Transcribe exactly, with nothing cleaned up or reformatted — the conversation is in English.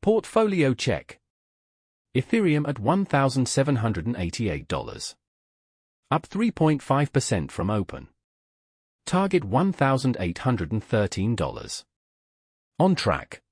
Portfolio check. Ethereum at one thousand seven hundred eighty-eight dollars. Up three point five percent from open. Target one thousand eight hundred thirteen dollars. On track.